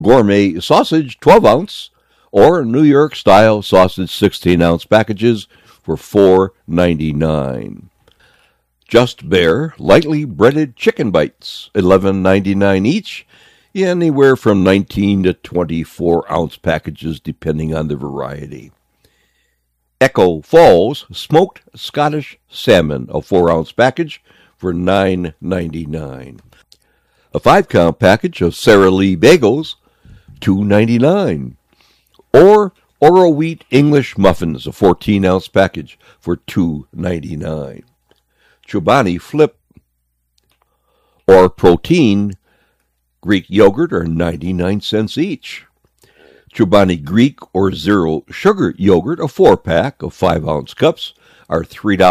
gourmet sausage 12-ounce, or New York-style sausage 16-ounce packages for $4.99. Just Bare lightly breaded chicken bites, $11.99 each, anywhere from 19 to 24-ounce packages depending on the variety. Echo Falls smoked Scottish salmon, a 4-ounce package for $9.99. A 5-count package of Sara Lee bagels, $2.99. Or Oro Wheat English muffins, a 14-ounce package for $2.99. Chobani Flip or Protein Greek yogurt are 99 cents each. Chobani Greek or Zero Sugar yogurt, a 4-pack of 5-ounce cups, are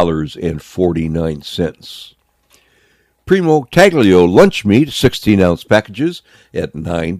$3.49. Primo Taglio lunch meat, 16-ounce packages at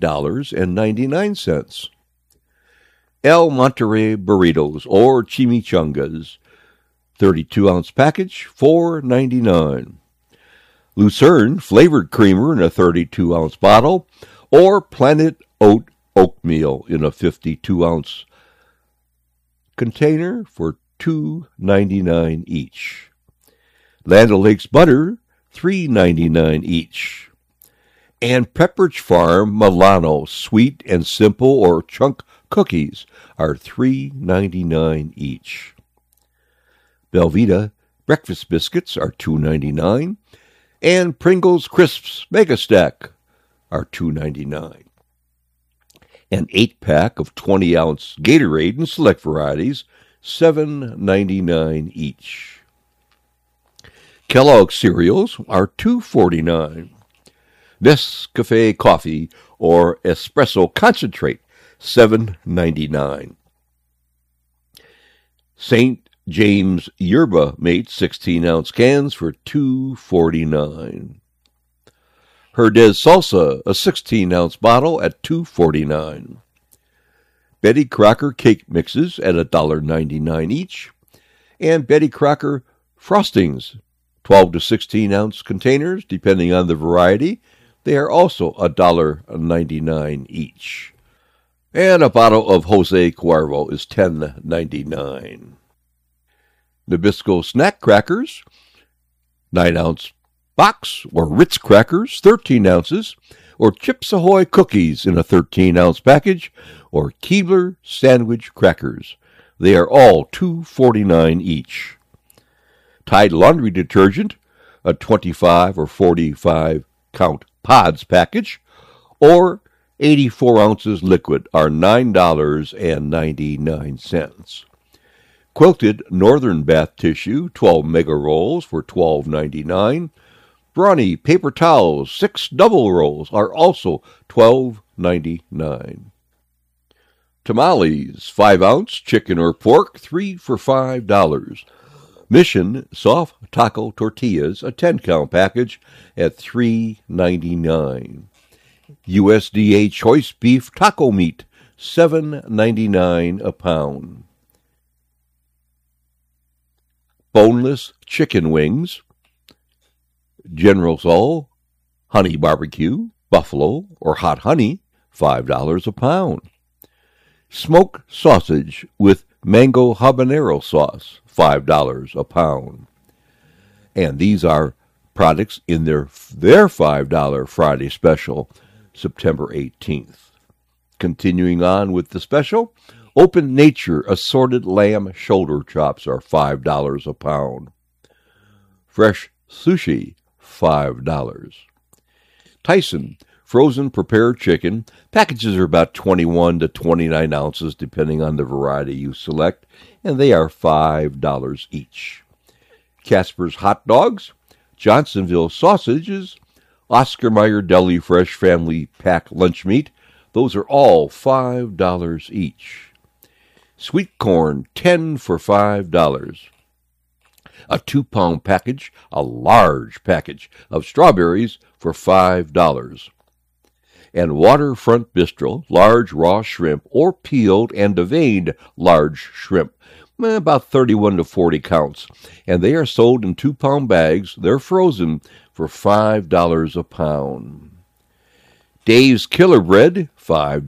$9.99. El Monterey burritos or chimichangas, 32-ounce package, $4.99. Lucerne flavored creamer in a 32-ounce bottle, or Planet Oatmeal in a 52-ounce container for $2.99 each. Land O'Lakes butter, $3.99 each. And Pepperidge Farm Milano sweet and simple or chunk cookies are $3.99 each. Belvita breakfast biscuits are $2.99, and Pringles Crisps Mega Stack are $2.99. An 8-pack of 20-ounce Gatorade in select varieties, $7.99 each. Kellogg's cereals are $2.49. Nescafe coffee or espresso concentrate, $7.99. St. James Yerba Mate 16-ounce cans for $2.49. Herdez Salsa, a 16-ounce bottle at $2.49. Betty Crocker cake mixes at $1.99 each. And Betty Crocker frostings, 12 to 16-ounce containers, depending on the variety. They are also $1.99 each. And a bottle of Jose Cuervo is $10.99. Nabisco snack crackers, 9-ounce box, or Ritz crackers, 13 ounces, or Chips Ahoy cookies in a 13-ounce package, or Keebler sandwich crackers. They are all $2.49 each. Tide laundry detergent, a 25 or 45-count pods package, or 84 ounces liquid are $9.99. Quilted Northern Bath Tissue, 12 mega rolls for $12.99. Brawny paper towels, 6 double rolls, are also $12.99. Tamales, 5-ounce chicken or pork, 3 for $5. Mission soft taco tortillas, a 10-count package at $3.99. USDA choice beef taco meat, $7.99 a pound. Boneless chicken wings, General Tso, honey barbecue, buffalo, or hot honey, $5 a pound. Smoked sausage with mango habanero sauce, $5 a pound. And these are products in their $5 Friday special, September 18th. Continuing on with the special, Open Nature assorted lamb shoulder chops are $5 a pound. Fresh sushi, $5. Tyson frozen prepared chicken. Packages are about 21 to 29 ounces depending on the variety you select, and they are $5 each. Casper's hot dogs, Johnsonville sausages, Oscar Mayer Deli Fresh Family Pack lunch meat. Those are all $5 each. Sweet corn, 10 for $5. A 2-pound package, a large package of strawberries for $5. And Waterfront Bistro, large raw shrimp or peeled and deveined large shrimp, about 31 to 40 counts. And they are sold in 2-pound bags. They're frozen for $5 a pound. Dave's Killer Bread, $5